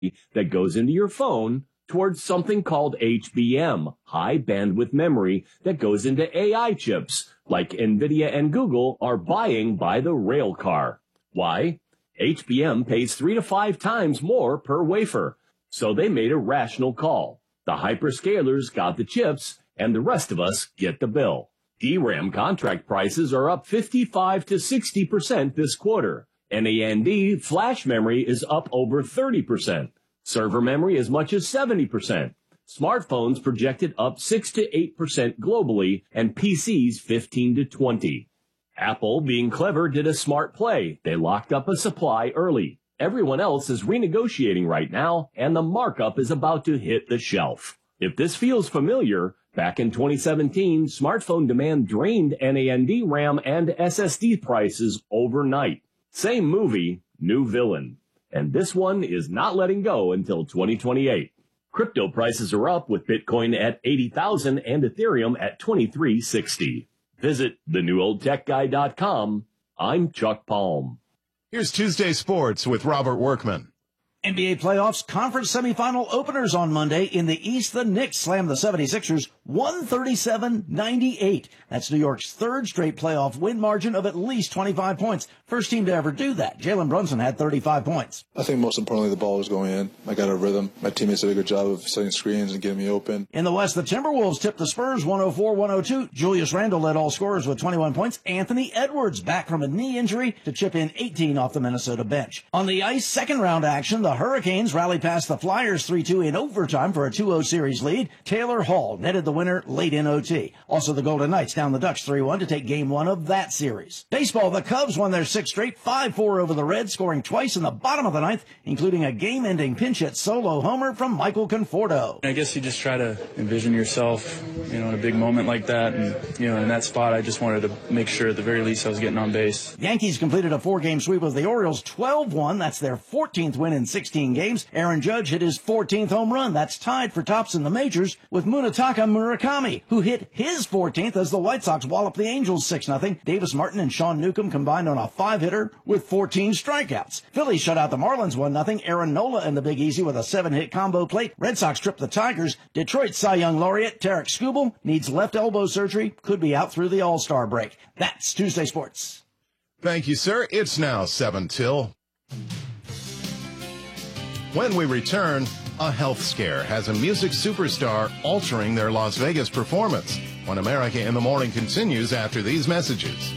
that goes into your phone towards something called HBM, high bandwidth memory, that goes into AI chips, like NVIDIA and Google are buying by the rail car. Why? HBM pays 3 to 5 times more per wafer. So they made a rational call. The hyperscalers got the chips, and the rest of us get the bill. DRAM contract prices are up 55 to 60% this quarter. NAND flash memory is up over 30%. Server memory as much as 70%. Smartphones projected up 6 to 8% globally, and PCs 15 to 20. Apple, being clever, did a smart play. They locked up a supply early. Everyone else is renegotiating right now, and the markup is about to hit the shelf. If this feels familiar, back in 2017, smartphone demand drained NAND, RAM, and SSD prices overnight. Same movie, new villain. And this one is not letting go until 2028. Crypto prices are up, with Bitcoin at 80,000 and Ethereum at 2360. Visit thenewOldTechGuy.com. I'm Chuck Palm. Here's Tuesday Sports with Robert Workman. NBA playoffs conference semifinal openers on Monday. In the East, the Knicks slammed the 76ers 137-98. That's New York's third straight playoff win margin of at least 25 points. First team to ever do that. Jalen Brunson had 35 points. I think most importantly, the ball was going in. I got a rhythm. My teammates did a good job of setting screens and getting me open. In the West, the Timberwolves tipped the Spurs 104-102. Julius Randle led all scorers with 21 points. Anthony Edwards back from a knee injury to chip in 18 off the Minnesota bench. On the ice, second round action, the Hurricanes rallied past the Flyers 3-2 in overtime for a 2-0 series lead. Taylor Hall netted the winner late in OT. Also, the Golden Knights down the Ducks 3-1 to take game one of that series. Baseball, the Cubs won their sixth straight, 5-4 over the Reds, scoring twice in the bottom of the ninth, including a game-ending pinch hit solo homer from Michael Conforto. I guess you just try to envision yourself, in a big moment like that. And, in that spot, I just wanted to make sure at the very least I was getting on base. Yankees completed a 4-game sweep of the Orioles 12-1. That's their 14th win in 16 games. Aaron Judge hit his 14th home run. That's tied for tops in the majors with Munetaka Murakami, who hit his 14th as the White Sox walloped the Angels 6-0. Davis Martin and Sean Newcomb combined on a 5-hitter with 14 strikeouts. Phillies shut out the Marlins 1-0. Aaron Nola and the Big Easy with a 7-hit combo plate. Red Sox tripped the Tigers. Detroit Cy Young laureate Tarek Skubal needs left elbow surgery. Could be out through the All-Star break. That's Tuesday Sports. Thank you, sir. It's now 7 till. When we return, a health scare has a music superstar altering their Las Vegas performance. When America in the Morning continues after these messages.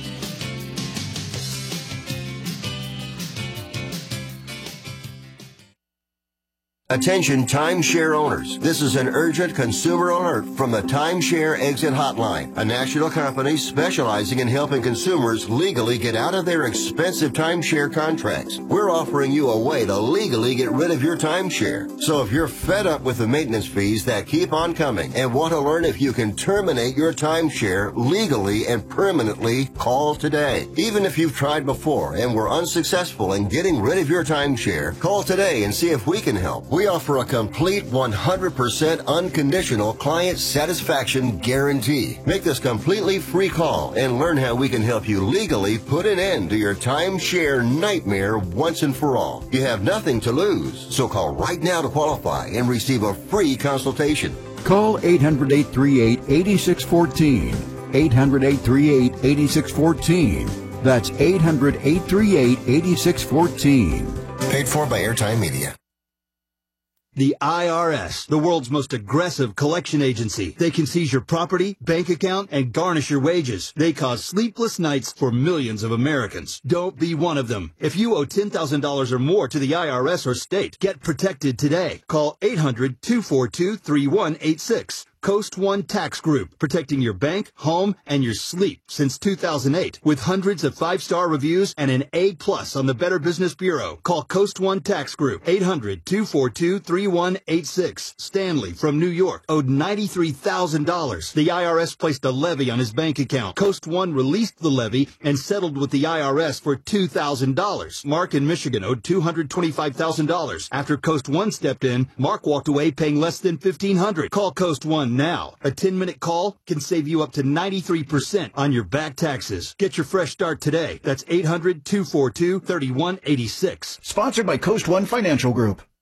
Attention timeshare owners. This is an urgent consumer alert from the Timeshare Exit Hotline, a national company specializing in helping consumers legally get out of their expensive timeshare contracts. We're offering you a way to legally get rid of your timeshare. So if you're fed up with the maintenance fees that keep on coming and want to learn if you can terminate your timeshare legally and permanently, call today. Even if you've tried before and were unsuccessful in getting rid of your timeshare, call today and see if we can help. We offer a complete 100% unconditional client satisfaction guarantee. Make this completely free call and learn how we can help you legally put an end to your timeshare nightmare once and for all. You have nothing to lose, so call right now to qualify and receive a free consultation. Call 800-838-8614. 800-838-8614. That's 800-838-8614. Paid for by Airtime Media. The IRS, the world's most aggressive collection agency. They can seize your property, bank account, and garnish your wages. They cause sleepless nights for millions of Americans. Don't be one of them. If you owe $10,000 or more to the IRS or state, get protected today. Call 800-242-3186. Coast One Tax Group, protecting your bank, home, and your sleep since 2008. With hundreds of 5-star reviews and an A+ on the Better Business Bureau. Call Coast One Tax Group, 800-242-3186. Stanley from New York owed $93,000. The IRS placed a levy on his bank account. Coast One released the levy and settled with the IRS for $2,000. Mark in Michigan owed $225,000. After Coast One stepped in, Mark walked away paying less than $1,500. Call Coast One now. A 10-minute call can save you up to 93% on your back taxes. Get your fresh start today. That's 800-242-3186. Sponsored by Coast One Financial Group.